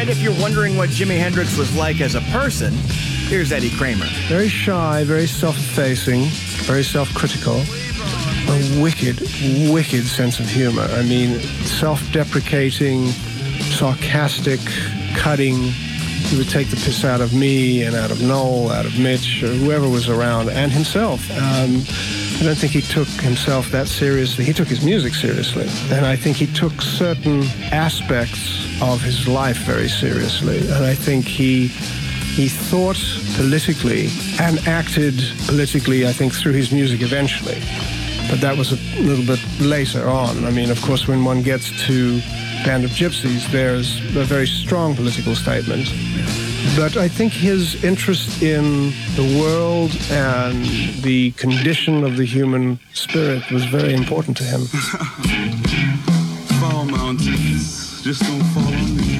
And if you're wondering what Jimi Hendrix was like as a person, here's Eddie Kramer. Very shy, very self-effacing, very self-critical. A wicked, wicked sense of humor. I mean, self-deprecating, sarcastic, cutting. He would take the piss out of me and out of Noel, out of Mitch, or whoever was around, and himself. I don't think he took himself that seriously. He took his music seriously. And I think he took certain aspects of his life very seriously. And I think he thought politically and acted politically, I think, through his music eventually. But that was a little bit later on. I mean, of course, when one gets to Band of Gypsys, there's a very strong political statement. But I think his interest in the world and the condition of the human spirit was very important to him. Fall mountains, just don't fall on me.